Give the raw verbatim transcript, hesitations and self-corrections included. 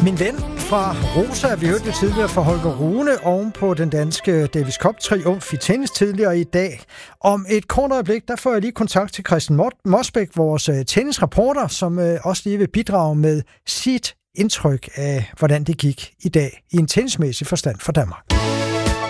Min ven fra Rosa, vi hørte det tidligere fra Holger Rune oven på den danske Davis Cup-triumf i tennis tidligere i dag. Om et kort øjeblik, der får jeg lige kontakt til Christian Mosbæk, vores tennisreporter, som også lige vil bidrage med sit indtryk af, hvordan det gik i dag i en tennismæssig forstand for Danmark.